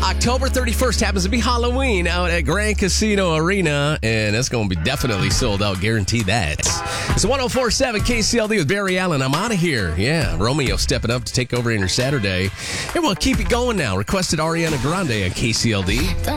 October 31st happens to be Halloween out at Grand Casino Arena, and it's going to be definitely sold out. Guarantee that. It's 104.7 KCLD with Barry Allen. I'm out of here. Yeah, Romeo stepping up to take over in your Saturday. And we'll keep it going now. Requested Ariana Grande on KCLD.